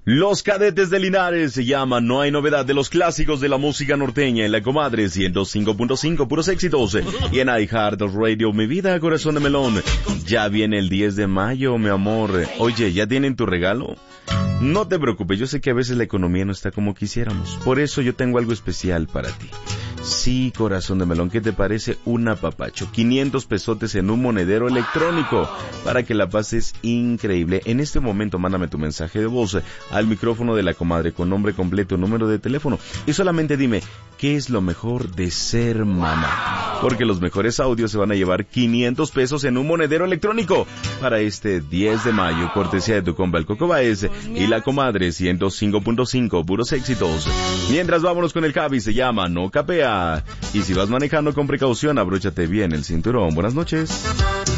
Los Cadetes de Linares se llaman No hay novedad de los clásicos de la música norteña en la comadre 105.5 puros éxitos y en iHeart Radio. Mi vida, corazón de melón. Ya viene el 10 de mayo, mi amor. Oye, ¿ya tienen tu regalo? No te preocupes, yo sé que a veces la economía no está como quisiéramos. Por eso yo tengo algo especial para ti. Sí, corazón de melón, ¿qué te parece un apapacho? 500 pesotes en un monedero electrónico para que la pases increíble. En este momento mándame tu mensaje de voz al micrófono de la comadre con nombre completo, número de teléfono y solamente dime qué es lo mejor de ser mamá. Porque los mejores audios se van a llevar 500 pesos en un monedero electrónico para este 10 de mayo, cortesía de tu compa el Coco Baez y la comadre 105.5 puros éxitos. Mientras vámonos con el Javi, se llama No Capea. Y si vas manejando con precaución, abróchate bien el cinturón. Buenas noches.